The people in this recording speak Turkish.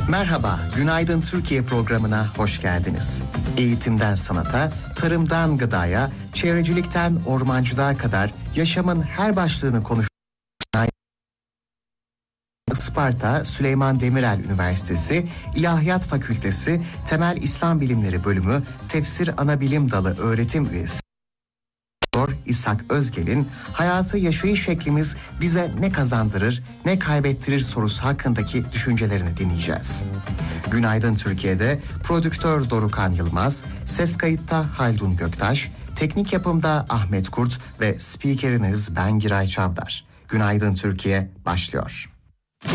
Merhaba, Günaydın Türkiye programına hoş geldiniz. Eğitimden sanata, tarımdan gıdaya, çevrecilikten ormancılığa kadar yaşamın her başlığını konuşan Isparta Süleyman Demirel Üniversitesi İlahiyat Fakültesi Temel İslam Bilimleri Bölümü Tefsir Anabilim Dalı öğretim üyesi İshak Özgel'in hayatı yaşayış şeklimiz bize ne kazandırır, ne kaybettirir sorusu hakkındaki düşüncelerini dinleyeceğiz. Günaydın Türkiye'de prodüktör Dorukan Yılmaz, ses kayıtta Haldun Göktaş, teknik yapımda Ahmet Kurt ve spikeriniz ben Giray Çavdar. Günaydın Türkiye başlıyor.